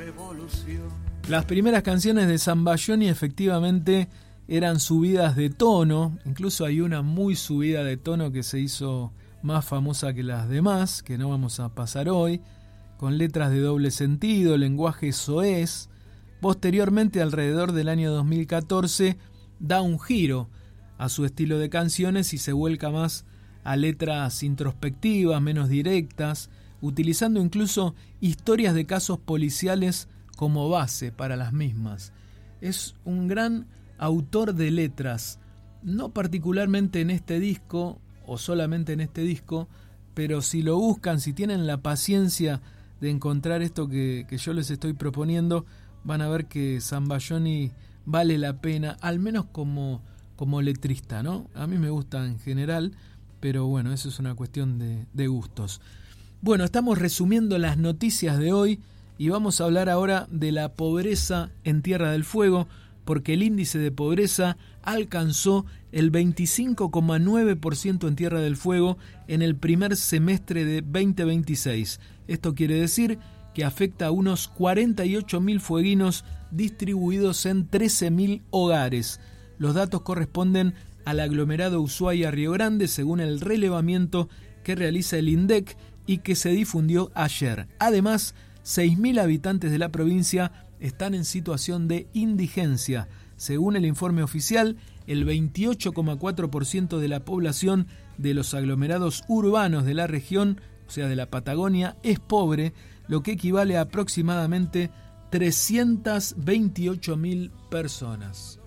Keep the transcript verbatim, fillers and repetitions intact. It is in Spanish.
Las primeras canciones de Zambayoni efectivamente eran subidas de tono, incluso hay una muy subida de tono que se hizo más famosa que las demás, que no vamos a pasar hoy, con letras de doble sentido, lenguaje soez. Posteriormente, alrededor del año dos mil catorce, da un giro a su estilo de canciones y se vuelca más a letras introspectivas, menos directas, utilizando incluso historias de casos policiales como base para las mismas. Es un gran autor de letras, no particularmente en este disco, o solamente en este disco, pero si lo buscan, si tienen la paciencia de encontrar esto que, que yo les estoy proponiendo, van a ver que Zambayoni vale la pena, al menos como, como letrista, ¿no? A mí me gusta en general, pero bueno, eso es una cuestión de, de gustos. Bueno, estamos resumiendo las noticias de hoy y vamos a hablar ahora de la pobreza en Tierra del Fuego, porque el índice de pobreza alcanzó el veinticinco coma nueve por ciento en Tierra del Fuego en el primer semestre de veinte veintiséis. Esto quiere decir que afecta a unos cuarenta y ocho mil fueguinos distribuidos en trece mil hogares. Los datos corresponden al aglomerado Ushuaia-Río Grande, según el relevamiento que realiza el INDEC y que se difundió ayer. Además, seis mil habitantes de la provincia están en situación de indigencia. Según el informe oficial, el veintiocho coma cuatro por ciento de la población de los aglomerados urbanos de la región, o sea de la Patagonia, es pobre, lo que equivale a aproximadamente trescientas veintiocho mil personas.